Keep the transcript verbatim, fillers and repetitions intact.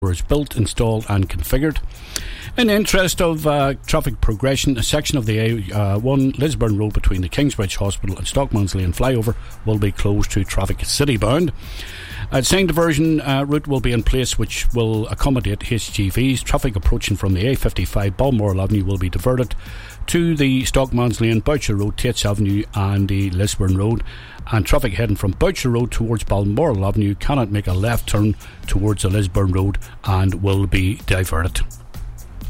was built, installed and configured. In the interest of uh, traffic progression, a section of the A one Lisburn Road between the Kingsbridge Hospital and Stockmans Lane flyover will be closed to traffic city-bound. A second diversion uh, route will be in place which will accommodate H G Vs. Traffic approaching from the A fifty-five Balmoral Avenue will be diverted to the Stockmans Lane, Boucher Road, Tates Avenue and the Lisburn Road, and traffic heading from Boucher Road towards Balmoral Avenue cannot make a left turn towards the Lisburn Road and will be diverted.